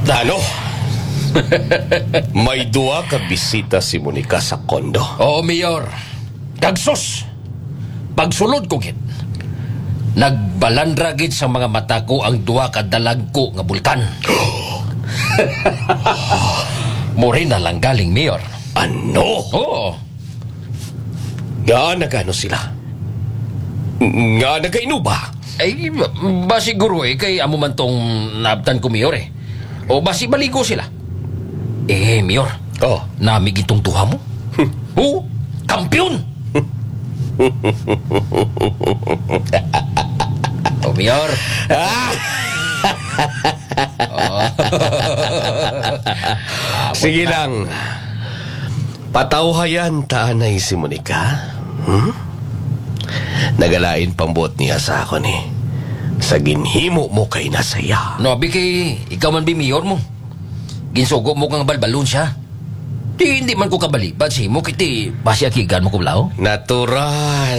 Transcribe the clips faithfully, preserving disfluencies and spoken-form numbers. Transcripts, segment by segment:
Ano? May duwa ka bisita si Monica sa kondo. Oo, Mayor. Kagsos. Pagsulod ko gid. Nagbalandra gid sa mga mata ko ang duwa ka dalagko nga bulkan. Mori na lang galing, Mayor. Ano? Oo. Nga nagano sila? Nga nagaino ba? Ay, ba, ba siguro eh, kay amo man tong naabtan ko, Mayor eh. O basi baligo sila. Eh, Mayor, Oh. namig itong tuha mo? Oo, kampiyon! O, Mayor. Sige lang. Patawhayan taanay si Monica. Hmm? Nagalain pambuot niya sa ako ni. Sa ginhimo mo kay nasaya. No, abi kay ikaw man bi Mayor mo. Ginsugo mo kang balbalon siya. Di hindi man ko kabalibad si mo kiti basi akigan mo ko lao. Natural.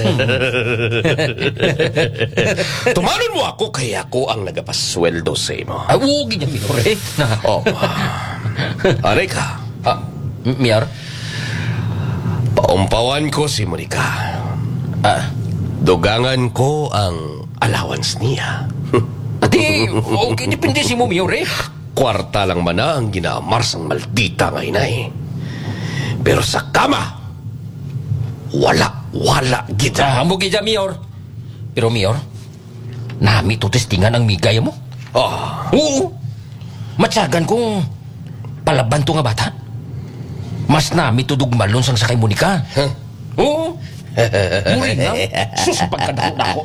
Tumanon mo ako kaya ako ang nagapasweldo sa imo. Ay, oo, ganyan, Mayor eh. Oh. Aray ka. Ah, M- Mayor? Paumpawan ko si Monica. Ah, Dugangan ko ang allowance niya. ati, okay, depende si mo, Mayor eh. Kwarta lang man na ang ginamar sang maldita nga inay. Pero sa kama, wala, wala kita. Ah, mo gidya, Mayor. Pero, Mayor, nami to testingan ang migay mo. Oh, Oo. Matyagan kong palaban to nga bata. Mas nami to dugmalon sang sakay Monica. huh? Oo. Muli na. Sus, pagkadako na ako.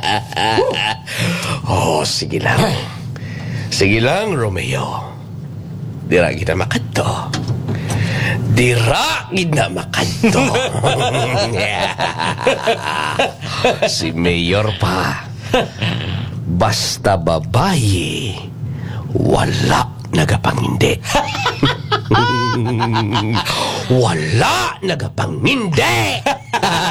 Oh, sige lang. Sige lang, Romeo. Dira kita makadto. Dira kita makadto. Si Mayor pa. Basta babae, wala nagapangindi. Wala nagapangindi.